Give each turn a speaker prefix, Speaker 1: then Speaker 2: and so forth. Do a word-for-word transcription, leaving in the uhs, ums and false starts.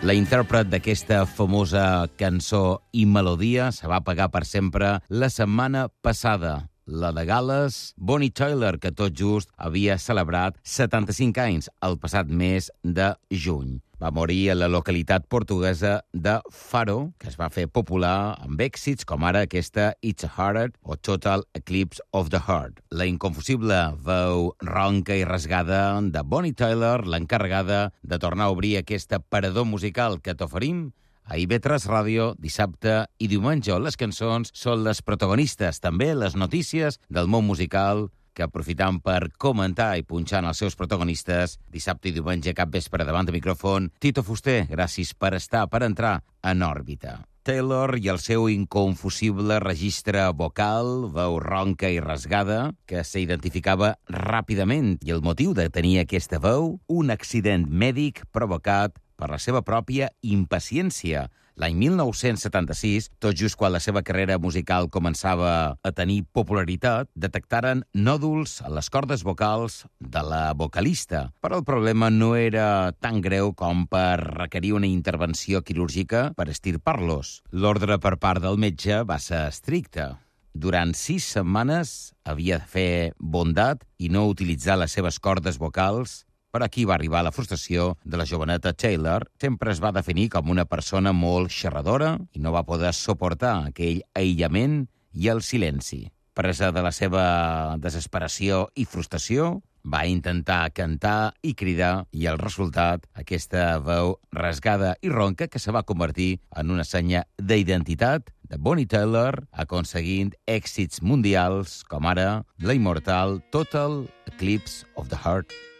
Speaker 1: La intèrpret d'aquesta famosa cançó i melodia se va apagar per sempre la setmana passada. La de Gal·les, Bonnie Tyler, que tot just havia celebrat setanta-cinc anys el passat mes de juny. Va morir a la localitat portuguesa de Faro, que es va fer popular amb èxits com ara aquesta It's a Heart o Total Eclipse of the Heart. La inconfusible veu ronca i rasgada de Bonnie Tyler, l'encarregada de tornar a obrir aquesta parador musical que t'oferim a I V tres Ràdio, dissabte i diumenge. Les cançons són les protagonistes, també les notícies del món musical, que aprofitant per comentar i punxant els seus protagonistes, dissabte i diumenge cap vespre davant de micròfon, Tito Fuster, gràcies per estar, per entrar en òrbita. Taylor i el seu inconfusible registre vocal, veu ronca i rasgada, que s'identificava ràpidament. I el motiu de tenir aquesta veu? Un accident mèdic provocat per la seva pròpia impaciència. L'any mil nou-cents setanta-sis, tot just quan la seva carrera musical començava a tenir popularitat, detectaren nòduls a les cordes vocals de la vocalista. Però el problema no era tan greu com per requerir una intervenció quirúrgica per estirpar-los. L'ordre per part del metge va ser estricte. Durant sis setmanes havia de fer bondat i no utilitzar les seves cordes vocals. Per aquí va arribar la frustració de la joveneta Taylor. Sempre es va definir com una persona molt xerradora i no va poder suportar aquell aïllament i el silenci. Presa de la seva desesperació i frustració, va intentar cantar i cridar i el resultat, aquesta veu rasgada i ronca que se va convertir en una senya d'identitat de Bonnie Tyler, aconseguint èxits mundials com ara la immortal Total Eclipse of the Heart.